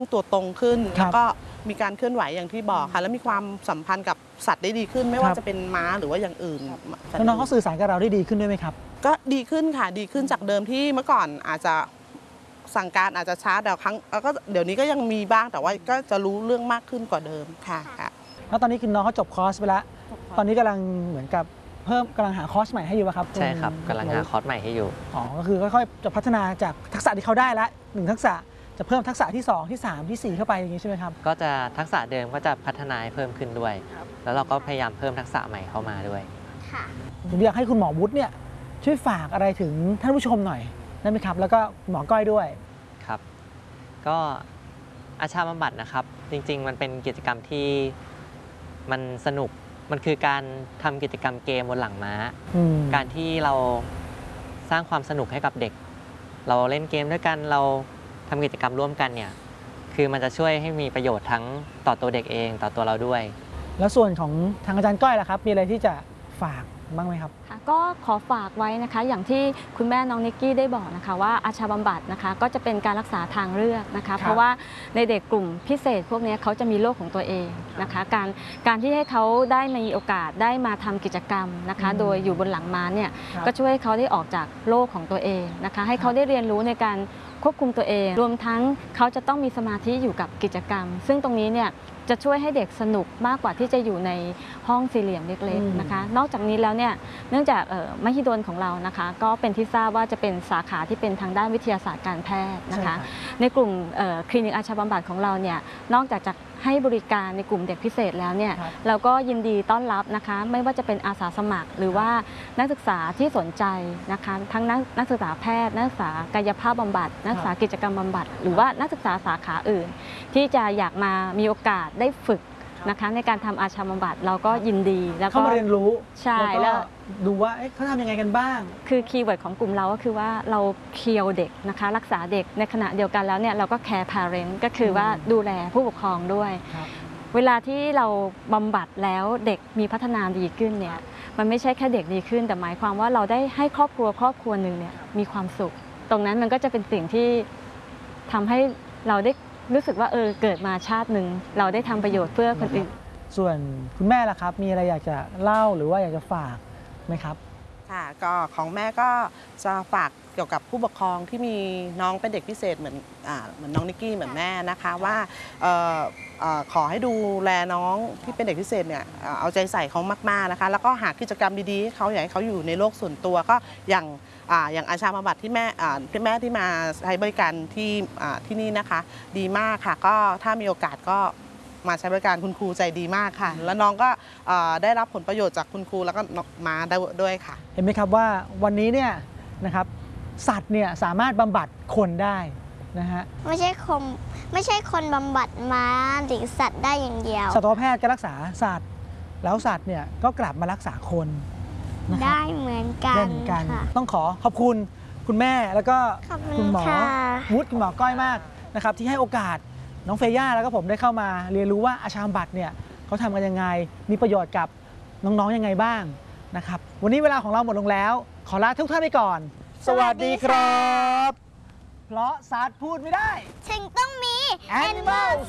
ตัวตรงขึ้นแล้วก็มีการเคลื่อนไหวอย่างที่บอกค่ะแล้วมีความสัมพันธ์กับสัตว์ได้ดีขึ้นไม่ว่าจะเป็นม้าหรือว่าอย่างอื่นน้องเขาสื่อสารกับเราได้ดีขึ้นด้วยไหมครับก็ดีขึ้นค่ะดีขึ้นจากเดิมที่เมื่อก่อนอาจจะสั่งการอาจจะช้าแต่ครั้งแล้วก็เดี๋ยวนี้ก็ยังมีบ้างแต่ว่าก็จะรู้เรื่องมากขึ้นกว่าเดิมค่ะแล้วตอนนี้คือน้องเขาจบคอร์สไปแล้วตอนนี้กำลังเหมือนกับกำลังหาคอร์สใหม่ให้อยู่ครับใช่ครับกำลังหาคอร์สใหม่ให้อยู่ก็คือค่อยๆจะพัฒนาจากทักษะที่เขาได้ละ1ทักษะจะเพิ่มทักษะที่2ที่3ที่4เข้าไปอย่างนี้ใช่ไหมครับก็จะทักษะเดิมก็จะพัฒนาเพิ่มขึ้นด้วยแล้วเราก็พยายามเพิ่มทักษะใหม่เข้ามาด้วยผมอยากให้คุณหมอวุฒิเนี่ยช่วยฝากอะไรถึงท่านผู้ชมหน่อยได้ไหมครับแล้วก็หมอก้อยด้วยครับก็อาชาบำบัดนะครับจริงๆมันเป็นกิจกรรมที่มันสนุกมันคือการทำกิจกรรมเกมบนหลังม้าการที่เราสร้างความสนุกให้กับเด็กเราเล่นเกมด้วยกันเราทำกิจกรรมร่วมกันเนี่ยคือมันจะช่วยให้มีประโยชน์ทั้งต่อตัวเด็กเองต่อตัวเราด้วยแล้วส่วนของทางอาจารย์ก้อยล่ะครับมีอะไรที่จะฝากบ้างไหมครับก็ขอฝากไว้นะคะอย่างที่คุณแม่น้องนิกกี้ได้บอกนะคะว่าอาชาบำบัดนะคะก็จะเป็นการรักษาทางเลือกนะคะเพราะว่าในเด็กกลุ่มพิเศษพวกนี้เขาจะมีโรคของตัวเองนะคะการที่ให้เขาได้มีโอกาสได้มาทำกิจกรรมนะคะโดยอยู่บนหลังม้าเนี่ยก็ช่วยให้เขาได้ออกจากโรคของตัวเองนะคะให้เขาได้เรียนรู้ในการควบคุมตัวเองรวมทั้งเขาจะต้องมีสมาธิอยู่กับกิจกรรมซึ่งตรงนี้เนี่ยจะช่วยให้เด็กสนุกมากกว่าที่จะอยู่ในห้องสี่เหลี่ยมเล็กๆนะคะนอกจากนี้แล้วเนี่ยเนื่องจากมหิดลของเรานะคะก็เป็นที่ทราบว่าจะเป็นสาขาที่เป็นทางด้านวิทยาศาสตร์การแพทย์นะคะในกลุ่มคลินิกอาชาบำบัดของเราเนี่ยนอกจากจะให้บริการในกลุ่มเด็กพิเศษแล้วเนี่ยเราก็ยินดีต้อนรับนะคะไม่ว่าจะเป็นอาสาสมัครหรือว่านักศึกษาที่สนใจนะคะทั้งนักศึกษาแพทย์นักศึกษากายภาพบำบัดนักศึกษากิจกรรมบำบัดหรือว่านักศึกษาสาขาอื่นที่จะอยากมามีโอกาสได้ฝึกนะคะในการทำอาชาบำบัดเราก็ยินดีแล้วก็เข้ามาเรียนรู้ใช่แล้วดูว่าเขาทำยังไงกันบ้างคือคีย์เวิร์ดของกลุ่มเราก็คือว่าเราเคียวเด็กนะคะรักษาเด็กในขณะเดียวกันแล้วเนี่ยเราก็แคร์พาเรนต์ก็คือว่าดูแลผู้ปกครองด้วยเวลาที่เราบำบัดแล้วเด็กมีพัฒนาดีขึ้นเนี่ยมันไม่ใช่แค่เด็กดีขึ้นแต่หมายความว่าเราได้ให้ครอบครัวหนึ่งเนี่ยมีความสุขตรงนั้นมันก็จะเป็นสิ่งที่ทำให้เราได้รู้สึกว่าเกิดมาชาติหนึ่งเราได้ทำประโยชน์เพื่อคนอื่นส่วนคุณแม่ล่ะครับมีอะไรอยากจะเล่าหรือว่าอยากจะฝากไหมครับค่ะก็ของแม่ก็จะฝากเกี่ยวกับผู้ปกครองที่มีน้องเป็นเด็กพิเศษเหมือนน้องนิกกี้เหมือนแม่นะคะว่าขอให้ดูแลน้องที่เป็นเด็กพิเศษเนี่ยเอาใจใส่เขามากๆนะคะแล้วก็หากิจกรรมดีๆให้เขาอยากให้เขาอยู่ในโลกส่วนตัวก็อย่างอาชาบำบัดที่แม่ที่มาใช้บริการที่นี่นะคะดีมากค่ะก็ถ้ามีโอกาสก็มาใช้บริการคุณครูใจดีมากค่ะแล้วน้องก็ได้รับผลประโยชน์จากคุณครูแล้วก็มาด้วยค่ะเห็นไหมครับว่าวันนี้เนี่ยนะครับสัตว์เนี่ยสามารถบำบัดคนได้นะฮะไม่ใช่คนบำบัดม้าหรือสัตว์ได้อย่างเดียวสัตวแพทย์ก็รักษาสัตว์แล้วสัตว์เนี่ยก็กลับมารักษาคนได้เหมือนกันต้องขอบคุณคุณแม่แล้วก็คุณหมอวุฒิคุณหมอก้อยมากนะครับที่ให้โอกาสน้องเฟย่าแล้วก็ผมได้เข้ามาเรียนรู้ว่าอาชาบำบัดเนี่ยเขาทำกันยังไงมีประโยชน์กับน้องๆยังไงบ้างนะครับวันนี้เวลาของเราหมดลงแล้วขอลาทุกท่านไปก่อนสวัสดีครับเพราะสัตว์พูดไม่ได้ถึงต้องมี Animal